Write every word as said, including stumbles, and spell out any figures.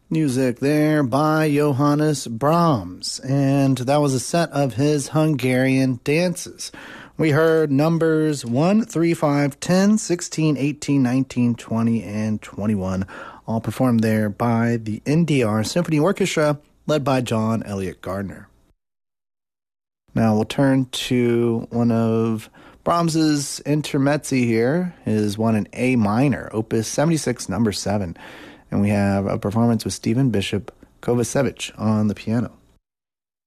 Music there by Johannes Brahms, and that was a set of his Hungarian dances. We heard numbers one, three, five, ten, sixteen, eighteen, nineteen, twenty, and twenty-one, all performed there by the N D R Symphony Orchestra, led by John Elliott Gardner. Now we'll turn to one of Brahms's intermezzi here, his one in A minor, opus seventy-six, number seven. And we have a performance with Stephen Bishop Kovacevic on the piano.